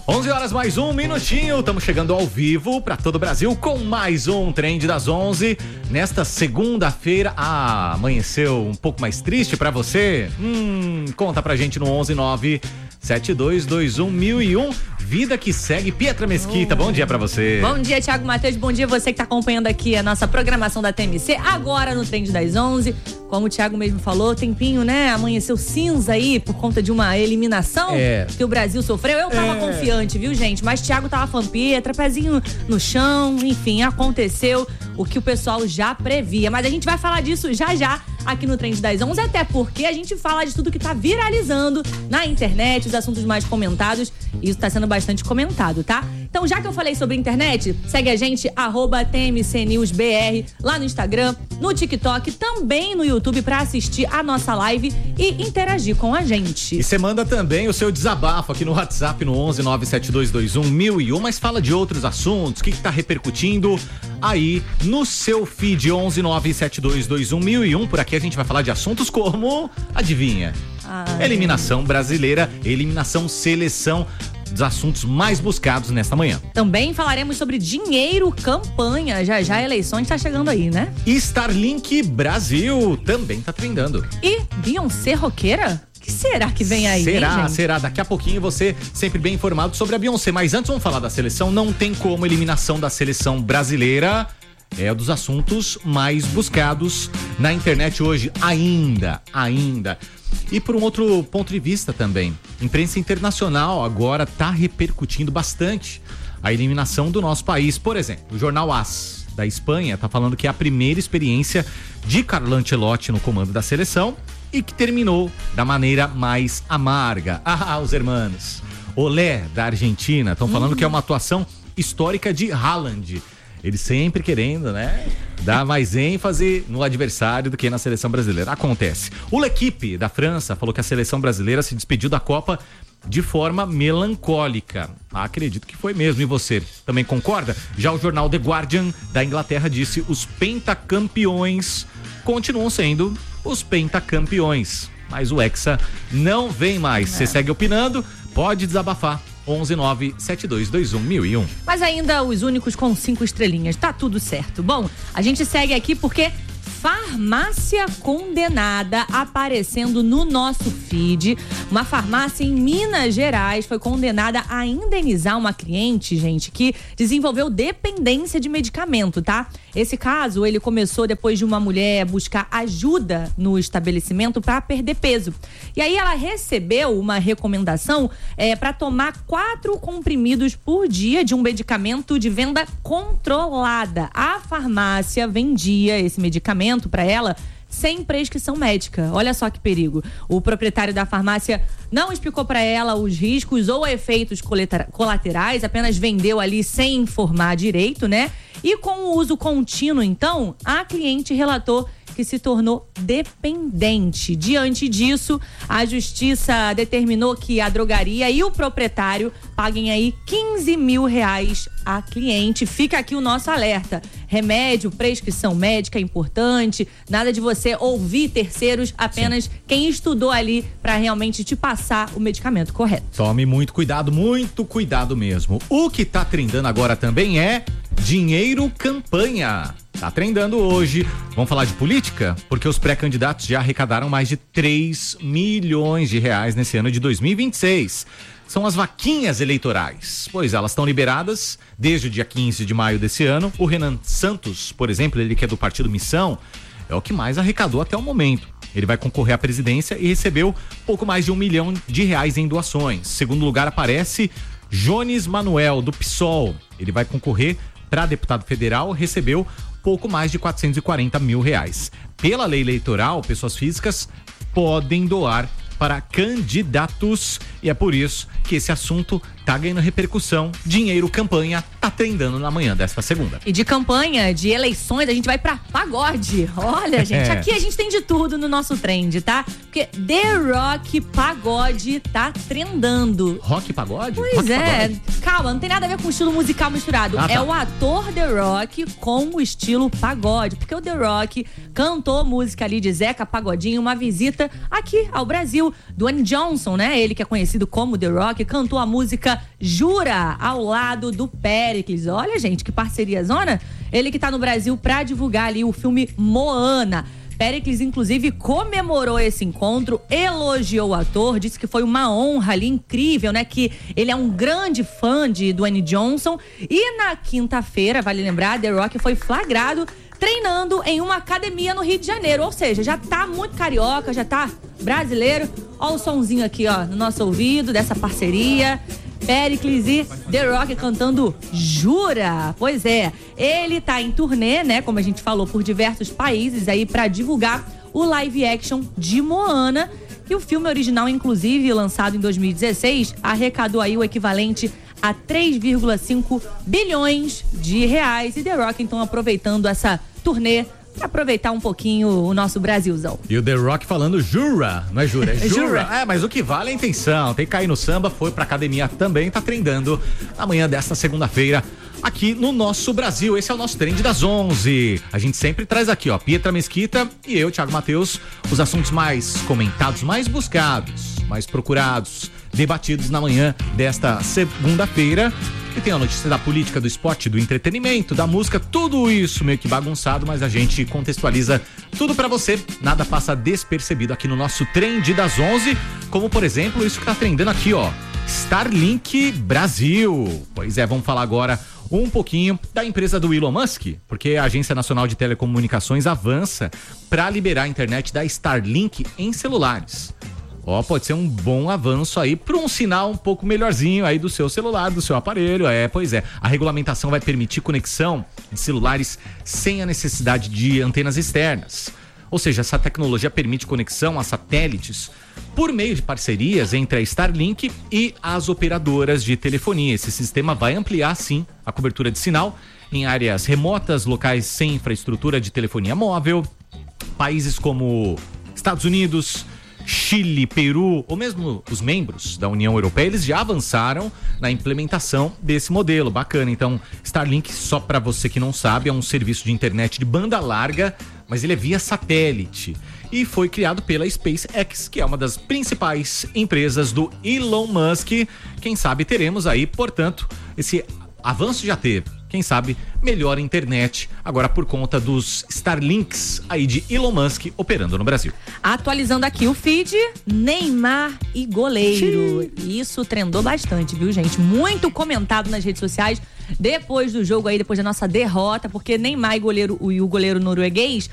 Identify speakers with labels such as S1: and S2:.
S1: 11 horas mais um minutinho, estamos chegando ao vivo para todo o Brasil com mais um Trend das 11. Nesta segunda-feira, amanheceu um pouco mais triste para você? Conta pra gente no 11972211001. Vida que segue. Pietra Mesquita, bom dia pra você.
S2: Bom dia, Thiago Matheus, bom dia você que tá acompanhando aqui a nossa programação da TMC, agora no Trend das 11. Como o Thiago mesmo falou, tempinho, né? Amanheceu cinza aí por conta de uma eliminação que o Brasil sofreu. Eu tava confiante, viu, gente? Mas Thiago tava fanpietra, pezinho no chão, enfim, aconteceu o que o pessoal já previa. Mas a gente vai falar disso já já aqui no Trend das 11, até porque a gente fala de tudo que tá viralizando na internet, os assuntos mais comentados, e isso tá sendo bastante comentado, tá? Então, já que eu falei sobre internet, segue a gente, @TMCNewsBR, lá no Instagram, no TikTok, também no YouTube, pra assistir a nossa live e interagir com a gente.
S1: E você manda também o seu desabafo aqui no WhatsApp, no 11972211001, mas fala de outros assuntos, o que tá repercutindo aí no seu feed, 11972211001. Por aqui a gente vai falar de assuntos como, adivinha? Eliminação brasileira, eliminação seleção, dos assuntos mais buscados nesta manhã.
S2: Também falaremos sobre dinheiro, campanha, já a eleição está chegando aí, né?
S1: Starlink Brasil também tá trendando.
S2: E Beyoncé roqueira? O que será que vem aí, hein,
S1: Será. Daqui a pouquinho você sempre bem informado sobre a Beyoncé. Mas antes vamos falar da seleção. Não tem como eliminação da seleção brasileira. É um dos assuntos mais buscados na internet hoje, ainda. E por um outro ponto de vista também, imprensa internacional agora está repercutindo bastante a eliminação do nosso país. Por exemplo, o jornal AS da Espanha está falando que é a primeira experiência de Carlo Ancelotti no comando da seleção e que terminou da maneira mais amarga. Os hermanos Olé da Argentina estão falando que é uma atuação histórica de Haaland. Ele sempre querendo, né, dar mais ênfase no adversário do que na seleção brasileira. Acontece. O L'Equipe da França falou que a seleção brasileira se despediu da Copa de forma melancólica. Acredito que foi mesmo. E você também concorda? Já o jornal The Guardian da Inglaterra disse: os pentacampeões continuam sendo os pentacampeões. Mas o Hexa não vem mais. Você segue opinando? Pode desabafar. 11972211001.
S2: Mas ainda os únicos com 5 estrelinhas, tá tudo certo. Bom, a gente segue aqui porque farmácia condenada aparecendo no nosso feed. Uma farmácia em Minas Gerais foi condenada a indenizar uma cliente, gente, que desenvolveu dependência de medicamento, tá? Esse caso, ele começou depois de uma mulher buscar ajuda no estabelecimento para perder peso. E aí ela recebeu uma recomendação para tomar 4 comprimidos por dia de um medicamento de venda controlada. A farmácia vendia esse medicamento para ela sem prescrição médica. Olha só que perigo. O proprietário da farmácia não explicou para ela os riscos ou efeitos colaterais, apenas vendeu ali sem informar direito, né? E com o uso contínuo, então, a cliente relatou que se tornou dependente. Diante disso, a justiça determinou que a drogaria e o proprietário paguem aí R$15 mil à cliente. Fica aqui o nosso alerta. Remédio, prescrição médica é importante, nada de você ouvir terceiros, apenas quem estudou ali para realmente te passar o medicamento correto.
S1: Tome muito cuidado mesmo. O que tá trendando agora também é dinheiro campanha. Tá trendando hoje. Vamos falar de política? Porque os pré-candidatos já arrecadaram mais de R$3 milhões nesse ano de 2026. São as vaquinhas eleitorais. Pois elas estão liberadas desde o dia 15 de maio desse ano. O Renan Santos, por exemplo, ele que é do Partido Missão, é o que mais arrecadou até o momento. Ele vai concorrer à presidência e recebeu pouco mais de R$1 milhão em doações. Segundo lugar aparece Jones Manuel, do PSOL. Ele vai concorrer para deputado federal, recebeu pouco mais de R$440 mil. Pela lei eleitoral, pessoas físicas podem doar para candidatos e é por isso que esse assunto tá ganhando repercussão. Dinheiro campanha tá trendando na manhã desta segunda.
S2: E de campanha de eleições, a gente vai pra pagode. Olha, gente, aqui a gente tem de tudo no nosso trend, tá? Porque The Rock Pagode tá trendando.
S1: Rock pagode?
S2: Pois
S1: rock
S2: é.
S1: Pagode?
S2: Calma, não tem nada a ver com o estilo musical misturado.
S1: Ah, tá.
S2: É o ator The Rock com o estilo pagode. Porque o The Rock cantou música ali de Zeca Pagodinho, uma visita aqui ao Brasil. Dwayne Johnson, né? Ele que é conhecido como The Rock, cantou a música Jura ao lado do Péricles. Olha, gente, que parceria zona. Ele que tá no Brasil pra divulgar ali o filme Moana. Péricles, inclusive, comemorou esse encontro, elogiou o ator, disse que foi uma honra ali, incrível, né? Que ele é um grande fã de Dwayne Johnson. E na quinta-feira, vale lembrar, The Rock foi flagrado treinando em uma academia no Rio de Janeiro. Ou seja, já tá muito carioca, já tá brasileiro. Ó o sonzinho aqui, ó, no nosso ouvido, dessa parceria. Péricles e The Rock cantando Jura. Pois é, ele tá em turnê, né, como a gente falou, por diversos países aí pra divulgar o live action de Moana. E o filme original, inclusive, lançado em 2016, arrecadou aí o equivalente a 3,5 bilhões de reais. E The Rock, então, aproveitando essa turnê, pra aproveitar um pouquinho o nosso Brasilzão.
S1: E o The Rock falando jura, não é jura, é jura.
S2: Jura.
S1: É, mas o que vale é a intenção. Tem que cair no samba, foi pra academia também, tá trendando amanhã desta segunda-feira aqui no nosso Brasil. Esse é o nosso trend das 11. A gente sempre traz aqui, ó, Pietra Mesquita e eu, Thiago Matheus, os assuntos mais comentados, mais buscados, mais procurados, debatidos na manhã desta segunda-feira. E tem a notícia da política, do esporte, do entretenimento, da música, tudo isso meio que bagunçado, mas a gente contextualiza tudo pra você. Nada passa despercebido aqui no nosso trend das 11, como por exemplo isso que tá trendando aqui, ó, Starlink Brasil. Pois é, vamos falar agora um pouquinho da empresa do Elon Musk, porque a Agência Nacional de Telecomunicações avança para liberar a internet da Starlink em celulares. Ó, pode ser um bom avanço aí para um sinal um pouco melhorzinho aí do seu celular, do seu aparelho. Pois é. A regulamentação vai permitir conexão de celulares sem a necessidade de antenas externas. Ou seja, essa tecnologia permite conexão a satélites por meio de parcerias entre a Starlink e as operadoras de telefonia. Esse sistema vai ampliar, sim, a cobertura de sinal em áreas remotas, locais sem infraestrutura de telefonia móvel. Países como Estados Unidos, Chile, Peru, ou mesmo os membros da União Europeia, eles já avançaram na implementação desse modelo. Bacana. Então, Starlink, só para você que não sabe, é um serviço de internet de banda larga, mas ele é via satélite e foi criado pela SpaceX, que é uma das principais empresas do Elon Musk. Quem sabe teremos aí, portanto, esse avanço já teve. Quem sabe melhor a internet agora por conta dos Starlinks aí de Elon Musk operando no Brasil.
S2: Atualizando aqui o feed, Neymar e goleiro. Isso trendou bastante, viu, gente? Muito comentado nas redes sociais depois do jogo aí, depois da nossa derrota, porque Neymar e o goleiro norueguês